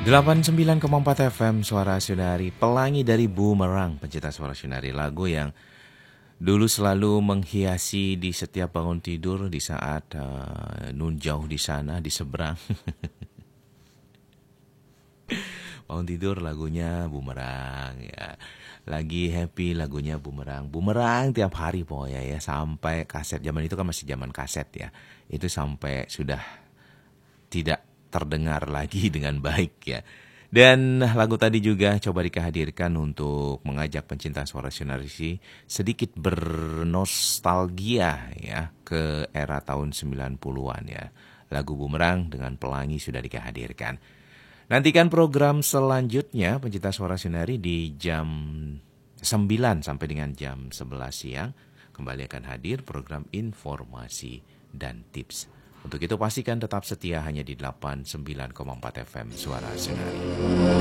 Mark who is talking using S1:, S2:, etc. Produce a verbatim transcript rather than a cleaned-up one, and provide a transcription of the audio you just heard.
S1: delapan puluh sembilan koma empat F M Suara Sunari, Pelangi dari Bumerang, pencinta Suara Sunari. Lagu yang dulu selalu menghiasi di setiap bangun tidur di saat uh, nun jauh di sana, di seberang. Bangun tidur lagunya Bumerang ya. Lagi happy lagunya Bumerang. Bumerang tiap hari pokoknya ya, sampai kaset. Zaman itu kan masih zaman kaset ya. Itu sampai sudah tidak terdengar lagi dengan baik ya. Dan lagu tadi juga coba dikehadirkan untuk mengajak pencinta suara Sunarisi sedikit bernostalgia ya ke era tahun sembilan puluhan ya. Lagu Bumerang dengan Pelangi sudah dikehadirkan. Nantikan program selanjutnya pencinta suara Sunari di jam sembilan sampai dengan jam sebelas siang. Kembali akan hadir program informasi dan tips. Untuk itu pastikan tetap setia hanya di delapan puluh sembilan koma empat F M Suara Sunari.